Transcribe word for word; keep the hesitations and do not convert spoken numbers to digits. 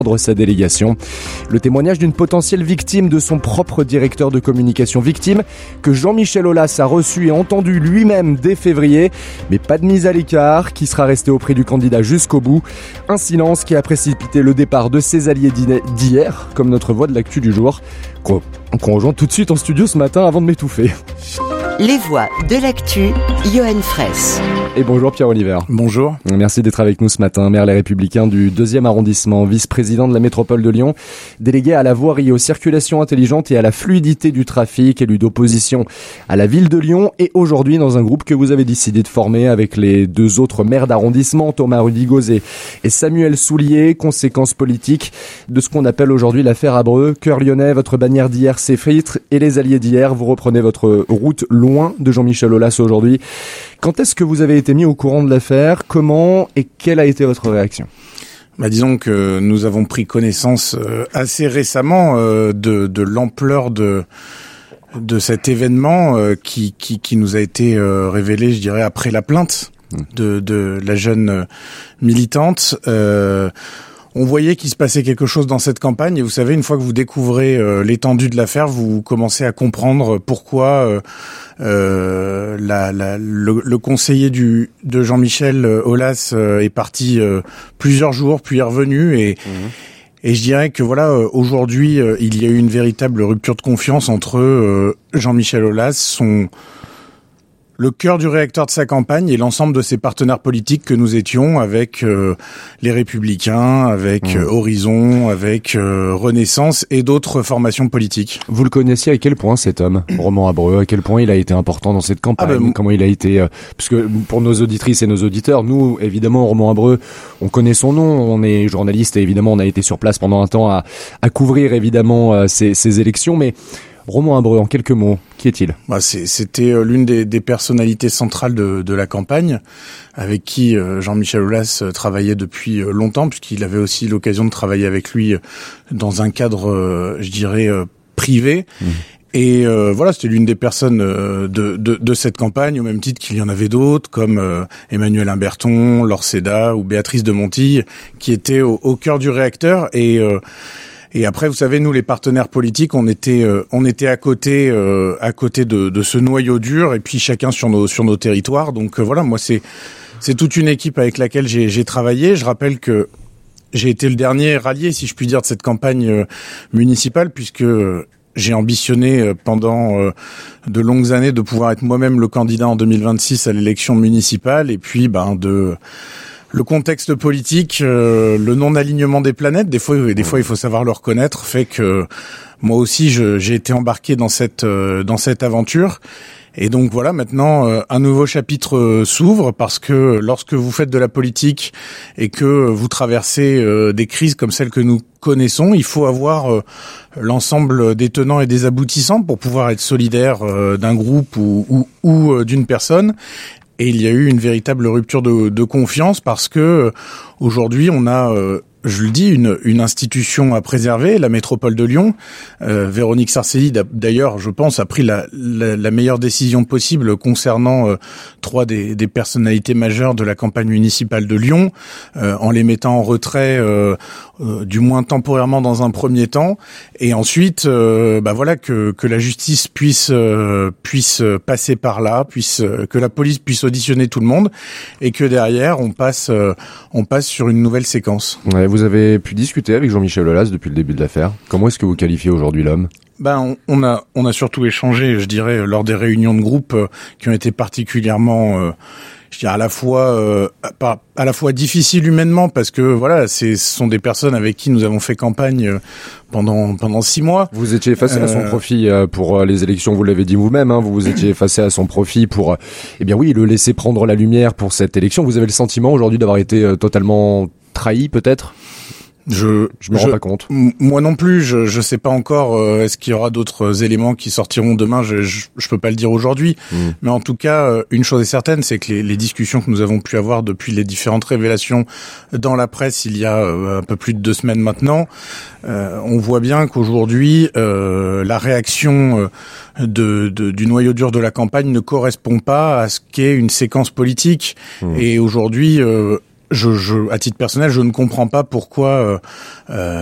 sa délégation. Le témoignage d'une potentielle victime de son propre directeur de communication, victime que Jean-Michel Aulas a reçu et entendu lui-même dès février, mais pas de mise à l'écart, qui sera resté auprès du candidat jusqu'au bout. Un silence qui a précipité le départ de ses alliés d'hier, comme notre voix de l'actu du jour, qu'on qu'on rejoint tout de suite en studio ce matin avant de m'étouffer. Les voix de l'actu, Johan Fraisse. Et bonjour Pierre Oliver. Bonjour. Merci d'être avec nous ce matin. Maire Les Républicains du deuxième arrondissement, vice-président de la métropole de Lyon, délégué à la voirie, aux circulations intelligentes et à la fluidité du trafic, élu d'opposition à la ville de Lyon et aujourd'hui dans un groupe que vous avez décidé de former avec les deux autres maires d'arrondissement, Thomas Rudy-Gauzet et Samuel Soulier. Conséquences politiques de ce qu'on appelle aujourd'hui l'affaire Abreu. Cœur lyonnais, votre bannière d'hier s'effrite et les alliés d'hier, vous reprenez votre route loin de Jean-Michel Aulas aujourd'hui. Quand est-ce que vous avez été mis au courant de l'affaire? Comment et quelle a été votre réaction? Bah, disons que nous avons pris connaissance euh, assez récemment euh, de, de l'ampleur de de cet événement euh, qui, qui qui nous a été euh, révélé, je dirais, après la plainte de de la jeune euh, militante. Euh, On voyait qu'il se passait quelque chose dans cette campagne et vous savez, une fois que vous découvrez euh, l'étendue de l'affaire, vous commencez à comprendre pourquoi euh, euh, la, la, le, le conseiller du, de Jean-Michel Aulas euh, est parti euh, plusieurs jours, puis est revenu et, mmh. et je dirais que voilà, euh, aujourd'hui, euh, il y a eu une véritable rupture de confiance entre euh, Jean-Michel Aulas, son le cœur du réacteur de sa campagne et l'ensemble de ses partenaires politiques que nous étions avec euh, les Républicains, avec euh, Horizon, avec euh, Renaissance et d'autres formations politiques. Vous le connaissiez à quel point cet homme, Roman Abreu, à quel point il a été important dans cette campagne, ah ben, comment il a été... Euh, parce que pour nos auditrices et nos auditeurs, nous, évidemment, Roman Abreu, on connaît son nom, on est journaliste et évidemment on a été sur place pendant un temps à, à couvrir évidemment euh, ces, ces élections, mais... Roman Abreu, en quelques mots, qui est-il? Bah, c'est, c'était l'une des, des personnalités centrales de, de la campagne, avec qui euh, Jean-Michel Aulas travaillait depuis longtemps, puisqu'il avait aussi l'occasion de travailler avec lui dans un cadre, euh, je dirais, euh, privé. Mmh. Et euh, voilà, c'était l'une des personnes euh, de, de, de cette campagne, au même titre qu'il y en avait d'autres, comme euh, Emmanuel Imberton, Laure Seda ou Béatrice de Montille, qui étaient au, au cœur du réacteur. Et... Euh, Et après, vous savez, nous, les partenaires politiques, on était, euh, on était à côté, euh, à côté de, de ce noyau dur, et puis chacun sur nos, sur nos territoires. Donc euh, voilà, moi, c'est, c'est toute une équipe avec laquelle j'ai, j'ai travaillé. Je rappelle que j'ai été le dernier rallié, si je puis dire, de cette campagne euh, municipale, puisque euh, j'ai ambitionné euh, pendant euh, de longues années de pouvoir être moi-même le candidat en deux mille vingt-six à l'élection municipale, et puis, ben, de le contexte politique, euh, le non-alignement des planètes, des fois, des fois il faut savoir le reconnaître, fait que moi aussi je, j'ai été embarqué dans cette euh, dans cette aventure. Et donc voilà, maintenant euh, un nouveau chapitre euh, s'ouvre parce que lorsque vous faites de la politique et que vous traversez euh, des crises comme celles que nous connaissons, il faut avoir euh, l'ensemble des tenants et des aboutissants pour pouvoir être solidaire euh, d'un groupe ou, ou, ou euh, d'une personne. Et il y a eu une véritable rupture de, de confiance parce que euh, aujourd'hui on a, euh, je le dis, une, une institution à préserver, la métropole de Lyon. Euh, Véronique Sarcely, d'ailleurs, je pense, a pris la, la, la meilleure décision possible concernant euh, trois des, des personnalités majeures de la campagne municipale de Lyon, euh, en les mettant en retrait, euh, euh, du moins temporairement dans un premier temps, et ensuite, euh, bah voilà, que, que la justice puisse euh, puisse passer par là, puisse euh, que la police puisse auditionner tout le monde, et que derrière on passe euh, on passe sur une nouvelle séquence. Ouais, vous avez pu discuter avec Jean-Michel Aulas depuis le début de l'affaire. Comment est-ce que vous qualifiez aujourd'hui l'homme? Ben, on, on a on a surtout échangé, je dirais, lors des réunions de groupe euh, qui ont été particulièrement, euh, je dirais, à la fois euh, à, à la fois difficiles humainement parce que voilà, c'est, ce sont des personnes avec qui nous avons fait campagne euh, pendant pendant six mois. Vous étiez effacé euh... à son profit euh, pour euh, les élections, vous l'avez dit vous-même. Hein, vous vous étiez effacé à son profit pour, euh, eh bien oui, le laisser prendre la lumière pour cette élection. Vous avez le sentiment aujourd'hui d'avoir été euh, totalement trahi, peut-être? Je je me rends je, pas compte. M- moi non plus, je je sais pas encore. Euh, est-ce qu'il y aura d'autres éléments qui sortiront demain? Je je, je peux pas le dire aujourd'hui. Mmh. Mais en tout cas, euh, une chose est certaine, c'est que les, les discussions que nous avons pu avoir depuis les différentes révélations dans la presse il y a euh, un peu plus de deux semaines maintenant, euh, on voit bien qu'aujourd'hui euh, la réaction euh, de, de du noyau dur de la campagne ne correspond pas à ce qu'est une séquence politique. Mmh. Et aujourd'hui. Euh, je, je, à titre personnel, je ne comprends pas pourquoi euh, euh,